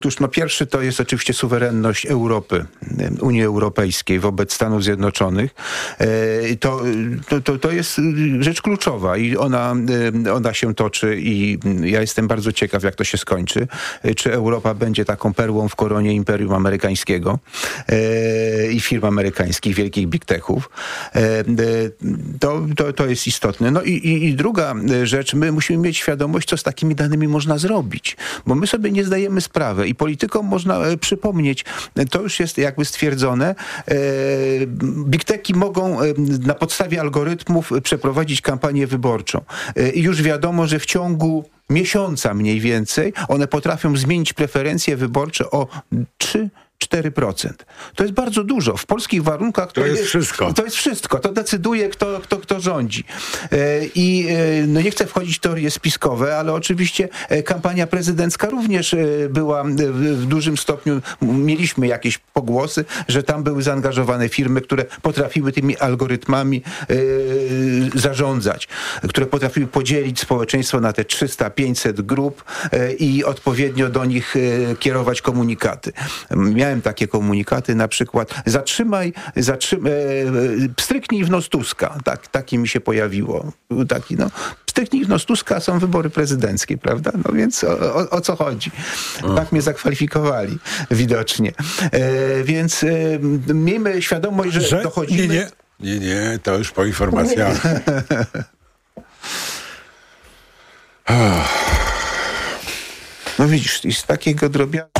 Otóż pierwszy to jest oczywiście suwerenność Europy, Unii Europejskiej wobec Stanów Zjednoczonych. To jest rzecz kluczowa i ona się toczy i ja jestem bardzo ciekaw, jak to się skończy. Czy Europa będzie taką perłą w koronie imperium amerykańskiego i firm amerykańskich, wielkich big techów. To jest istotne. No i druga rzecz, my musimy mieć świadomość, co z takimi danymi można zrobić, bo my sobie nie zdajemy sprawy i politykom można przypomnieć, to już jest jakby stwierdzone, big techy mogą na podstawie algorytmów przeprowadzić kampanię wyborczą. I już wiadomo, że w ciągu miesiąca mniej więcej one potrafią zmienić preferencje wyborcze o 3-4%. To jest bardzo dużo. W polskich warunkach to jest wszystko. To jest wszystko. To decyduje, kto rządzi. I nie chcę wchodzić w teorie spiskowe, ale oczywiście kampania prezydencka również była w dużym stopniu, mieliśmy jakieś pogłosy, że tam były zaangażowane firmy, które potrafiły tymi algorytmami zarządzać, które potrafiły podzielić społeczeństwo na te 300-500 grup i odpowiednio do nich kierować komunikaty. Miałem takie komunikaty, na przykład pstryknij w nos Tuska. Takie mi się pojawiło. Pstryknij w nos Tuska, są wybory prezydenckie, prawda? No więc o co chodzi? Tak mnie zakwalifikowali widocznie. Więc miejmy świadomość, że dochodzimy... Nie, to już po informacjach. No widzisz, z takiego drobiazgu.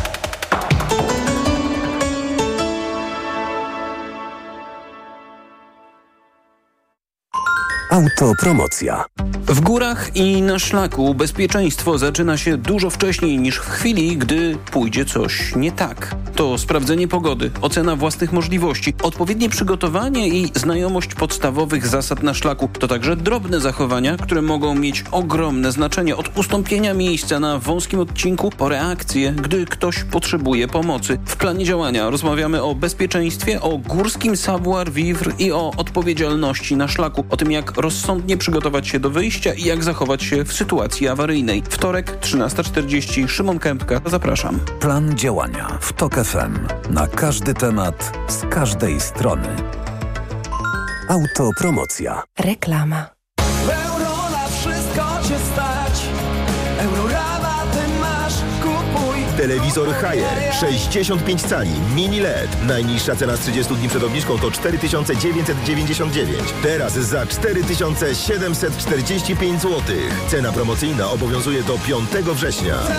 Autopromocja. W górach i na szlaku bezpieczeństwo zaczyna się dużo wcześniej niż w chwili, gdy pójdzie coś nie tak. To sprawdzenie pogody, ocena własnych możliwości, odpowiednie przygotowanie i znajomość podstawowych zasad na szlaku. To także drobne zachowania, które mogą mieć ogromne znaczenie. Od ustąpienia miejsca na wąskim odcinku po reakcję, gdy ktoś potrzebuje pomocy. W planie działania rozmawiamy o bezpieczeństwie, o górskim savoir-vivre i o odpowiedzialności na szlaku. O tym, jak rozsądnie przygotować się do wyjścia i jak zachować się w sytuacji awaryjnej. Wtorek, 13:40, Szymon Kępka. Zapraszam. Plan działania w TOK FM. Na każdy temat, z każdej strony. Autopromocja. Reklama. W euro na wszystko cię stać. Eurorabaty masz, kupuj. Telewizor Haier 65 cali, mini LED. Najniższa cena z 30 dni przed obniżką to 4999. Teraz za 4745 zł. Cena promocyjna obowiązuje do 5 września.